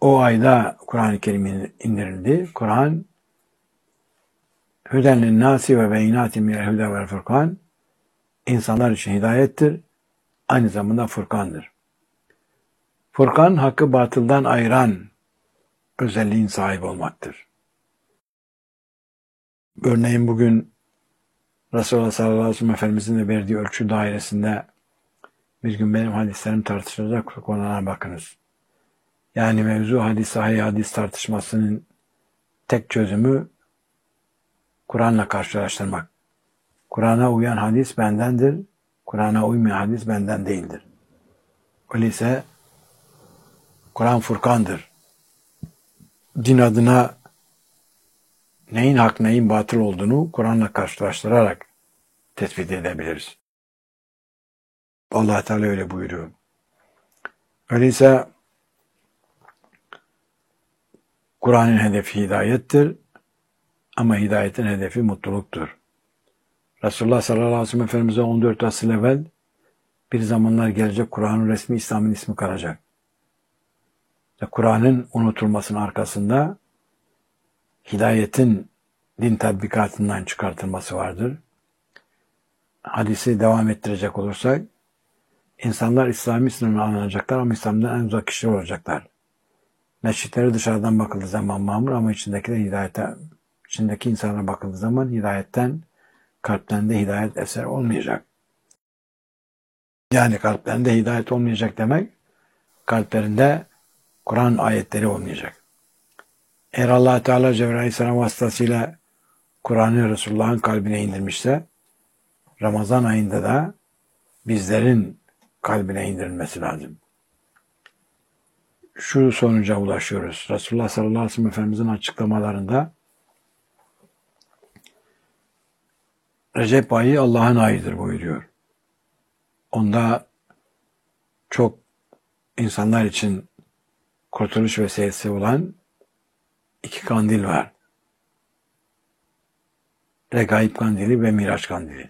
o ayda Kur'an-ı Kerim indirildi. Kur'an Hüden linnâsi ve beyinâtin minel hüdâ vel furkan, insanlar için hidayettir, aynı zamanda furkandır. Furkan, hakkı batıldan ayıran özelliğin sahibi olmaktır. Örneğin bugün Resulullah sallallahu aleyhi ve sellem Efendimizin de verdiği ölçü dairesinde bir gün benim hadislerim tartışılacak konulara bakınız. Yani mevzu hadis, sahih hadis tartışmasının tek çözümü Kur'an'la karşılaştırmak. Kur'an'a uyan hadis bendendir, Kur'an'a uymayan hadis benden değildir. Öyleyse Kur'an furkandır. Din adına neyin hak neyin batıl olduğunu Kur'an'la karşılaştırarak tespit edebiliriz. Allah Teala öyle buyuruyor. Öyleyse Kur'an'ın hedefi hidayettir ama hidayetin hedefi mutluluktur. Resulullah sallallahu aleyhi ve sellem Efendimiz'e 14 asır evvel bir zamanlar gelecek Kur'an'ın resmi İslam'ın ismi kalacak. Kur'an'ın unutulmasının arkasında hidayetin din tatbikatından çıkartılması vardır. Hadisi devam ettirecek olursak, insanlar İslami sınırına alınacaklar ama İslam'dan en uzak kişiler olacaklar. Mescitleri dışarıdan bakıldığı zaman mamur ama içindeki insanlara bakıldığı zaman hidayetten, kalplerinde hidayet eser olmayacak. Yani kalplerinde hidayet olmayacak demek, kalplerinde Kur'an ayetleri olmayacak. Eğer Allah Teala Cebrail Aleyhisselam vasıtasıyla Kur'an'ı Resulullah'ın kalbine indirmişse, Ramazan ayında da bizlerin kalbine indirilmesi lazım. Şu sonuca ulaşıyoruz. Resulullah sallallahu aleyhi ve sellem Efendimizin açıklamalarında Recep ayı Allah'ın ayıdır buyuruyor. Onda çok insanlar için kurtuluş vesilesi olan 2 kandil var. Regaib kandili ve Miraç kandili.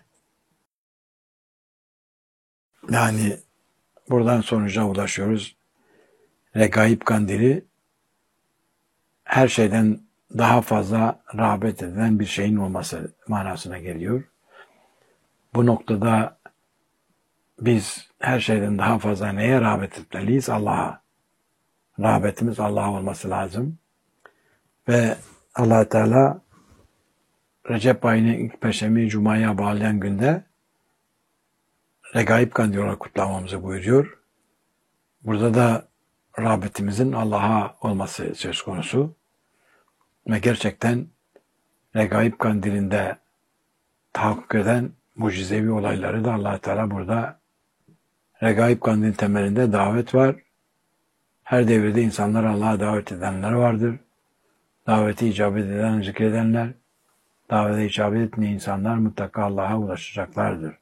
Yani buradan sonuca ulaşıyoruz. Regaib kandili her şeyden daha fazla rağbet edilen bir şeyin olması manasına geliyor. Bu noktada biz her şeyden daha fazla neye rağbet etmeliyiz? Allah'a. Rağbetimiz Allah'a olması lazım. Ve Allah Teala Recep ayının ilk perşembeyi Cuma'ya bağlayan günde Regaib kandili olarak kutlamamızı buyuruyor. Burada da rağbetimizin Allah'a olması söz konusu. Ve gerçekten Regaib kandilinde tahakkuk eden mucizevi olayları da Allah Teala burada Regaib kandilinin temelinde davet var. Her devirde insanlar Allah'a davet edenler vardır. Davete icabet eden, zikredenler, davete icabet etmeyen insanlar mutlaka Allah'a ulaşacaklardır.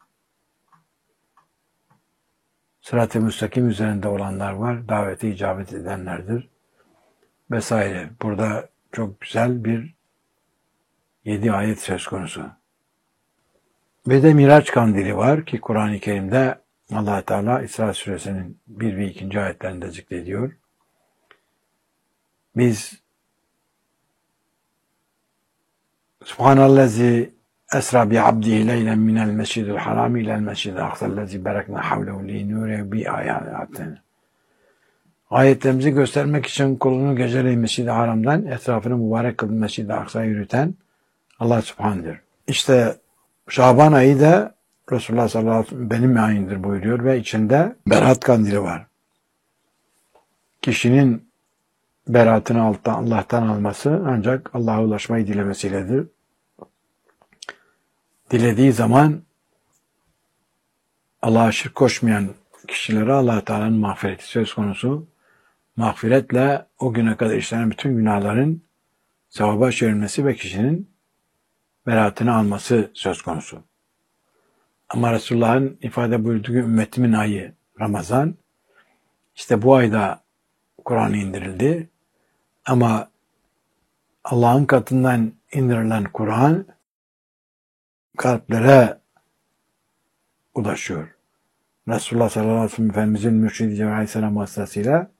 Sırat-ı müstakim üzerinde olanlar var, davete icabet edenlerdir. Vesaire. Burada çok güzel bir 7 ayet söz konusu. Ve de Miraç kandili var ki Kur'an-ı Kerim'de Allah Teala İsra suresinin 1 ve 2. ayetlerinde zikrediyor. Biz Subhanallezi esra bi abdihi leylen minel mescidil haram ilel mescidil aksallezi berekna havlehu linure bi ayatin. Ayetlerimizi göstermek için kulunu geceleyin Mescid-i Haram'dan etrafını mübarek kılın Mescid-i Aksa'ya yürüten Allah Subhanahu'dur. İşte Şaban ayı da Resulullah sallallahu aleyhi ve sellem benim ayımdır buyuruyor ve içinde Berat kandili var. Kişinin beratını Allah'tan alması ancak Allah'a ulaşmayı dilemesiyledir. Dilediği zaman Allah'a şirk koşmayan kişilere Allah Teala'nın mağfireti söz konusu. Mağfiretle o güne kadar işlenen bütün günahların sevaba çevrilmesi ve kişinin beratını alması söz konusu. Ama Resulullah'ın ifade buyurduğu ümmetimin ayı Ramazan. İşte bu ayda Kur'an indirildi. Ama Allah'ın katından indirilen Kur'an kalplere ulaşıyor. Resulullah sallallahu aleyhi ve sellem Efendimizin mürşidi Cebrail aleyhisselam vasıtasıyla